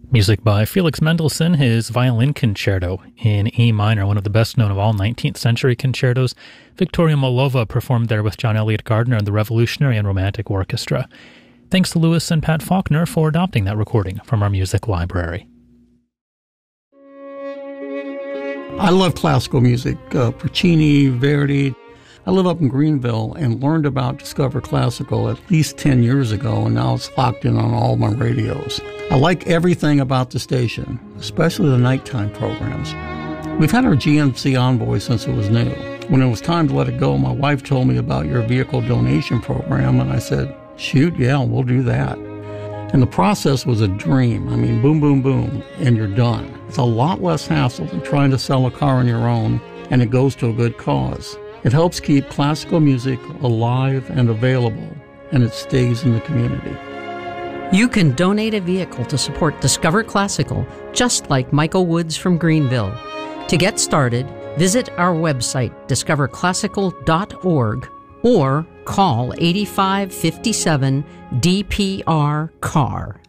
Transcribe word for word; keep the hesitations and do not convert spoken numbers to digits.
Music by Felix Mendelssohn, his Violin Concerto in E minor, one of the best known of all nineteenth century concertos. Victoria Molova performed there with John Elliott Gardner and the Revolutionary and Romantic Orchestra. Thanks to Lewis and Pat Faulkner for adopting that recording from our music library. I love classical music, uh, Puccini, Verdi. I live up in Greenville and learned about Discover Classical at least ten years ago, and now it's locked in on all my radios. I like everything about the station, especially the nighttime programs. We've had our G M C Envoy since it was new. When it was time to let it go, my wife told me about your vehicle donation program, and I said, shoot, yeah, we'll do that. And the process was a dream. I mean, boom, boom, boom, and you're done. It's a lot less hassle than trying to sell a car on your own, and it goes to a good cause. It helps keep classical music alive and available, and it stays in the community. You can donate a vehicle to support Discover Classical, just like Michael Woods from Greenville. To get started, visit our website, discover classical dot org, or call eight five five seven D P R C A R.